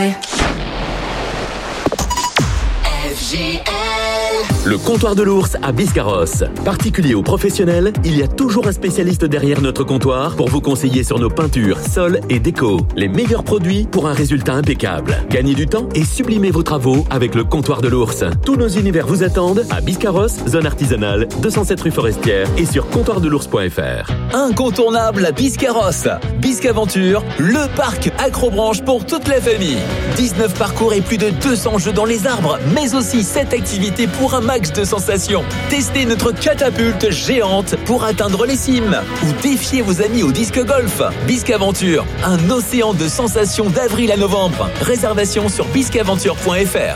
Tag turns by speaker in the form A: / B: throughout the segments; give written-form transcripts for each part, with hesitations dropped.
A: Le comptoir de l'ours à Biscarrosse. Particulier ou professionnel, il y a toujours un spécialiste derrière notre comptoir pour vous conseiller sur nos peintures, sols et déco. Les meilleurs produits pour un résultat impeccable. Gagnez du temps et sublimez vos travaux avec le comptoir de l'ours. Tous nos univers vous attendent à Biscarrosse, zone artisanale, 207 rue Forestière et sur comptoirdelours.fr.
B: Incontournable à Biscarrosse. Biscaventure, le parc Acrobranche pour toute la famille. 19 parcours et plus de 200 jeux dans les arbres, mais aussi 7 activités pour un max de sensations. Testez notre catapulte géante pour atteindre les cimes ou défiez vos amis au disque golf. Biscaventure, un océan de sensations d'avril à novembre. Réservation sur biscaventure.fr.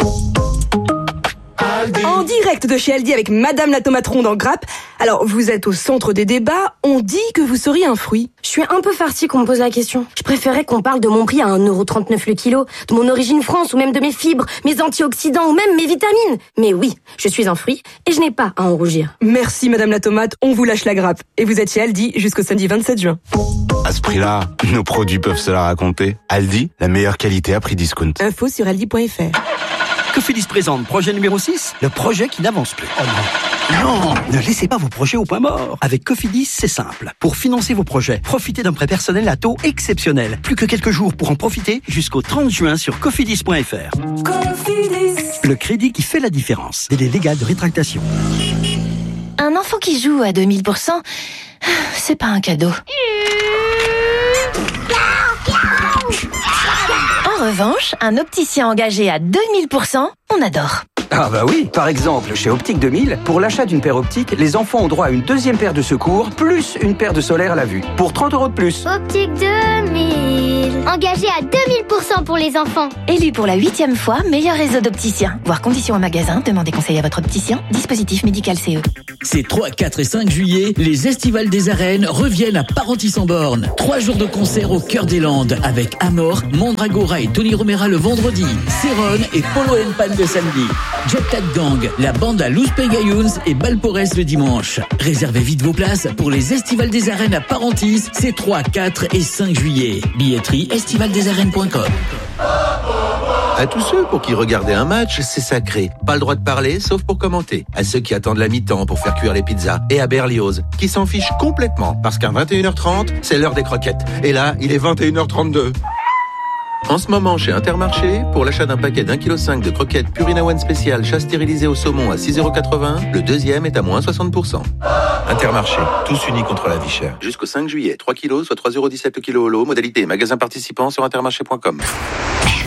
C: En direct de chez Aldi avec Madame la tomate ronde en grappe. Alors, vous êtes au centre des débats, on dit que vous seriez un fruit.
D: Je suis un peu farcie qu'on me pose la question. Je préférais qu'on parle de mon prix à 1,39€ le kilo, de mon origine France ou même de mes fibres, mes antioxydants ou même mes vitamines. Mais oui, je suis un fruit et je n'ai pas à en rougir.
C: Merci Madame la tomate, on vous lâche la grappe. Et vous êtes chez Aldi jusqu'au samedi 27 juin.
E: À ce prix-là, nos produits peuvent se la raconter. Aldi, la meilleure qualité à prix discount.
C: Info sur aldi.fr.
F: Cofidis présente projet numéro 6, le projet qui n'avance plus. Oh non. Non, ne laissez pas vos projets au point mort. Avec Cofidis, c'est simple. Pour financer vos projets, profitez d'un prêt personnel à taux exceptionnel. Plus que quelques jours pour en profiter jusqu'au 30 juin sur cofidis.fr. Cofidis. Le crédit qui fait la différence. Délai légal de rétractation.
G: Un enfant qui joue à 2000%, c'est pas un cadeau. En revanche, un opticien engagé à 2000%, on adore.
H: Ah bah oui, par exemple, chez Optique 2000, pour l'achat d'une paire optique, les enfants ont droit à une deuxième paire de secours, plus une paire de solaire à la vue, pour 30€ de plus.
I: Optique 2000, engagé à 2000% pour les enfants.
G: Élu pour la 8e fois, meilleur réseau d'opticiens. Voir conditions en magasin, demandez conseil à votre opticien. Dispositif médical CE.
B: Ces 3, 4 et 5 juillet, les Estivales des Arènes reviennent à Parentis-en-Born. 3 jours de concert au cœur des Landes avec Amor, Mandragora et Tony Romera le vendredi, Céron et Polo & Pan le samedi, Jet Tat Gang, la bande à Luz Pegayuns et Balporès le dimanche. Réservez vite vos places pour les Estivales des Arènes à Parentis, ces 3, 4 et 5 juillet. Billetterie estivaldesarènes.com.
J: À tous ceux pour qui regarder un match, c'est sacré. Pas le droit de parler, sauf pour commenter. À ceux qui attendent la mi-temps pour faire cuire les pizzas. Et à Berlioz, qui s'en fichent complètement. Parce qu'à 21h30, c'est l'heure des croquettes. Et là, il est 21h32. En ce moment, chez Intermarché, pour l'achat d'un paquet d'1,5 kg de croquettes Purina One spécial chat stérilisé au saumon à 6,80€, le deuxième est à moins 60%. Intermarché, tous unis contre la vie chère. Jusqu'au 5 juillet, 3 kilos, soit 3,17€ le kilo au lot. Modalité magasin participant sur intermarché.com.